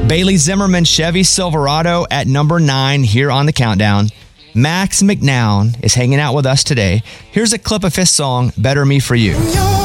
Bailey Zimmerman Chevy Silverado at number 9 here on the countdown. Max McNown is hanging out with us today. Here's a clip of his song, Better Me For You.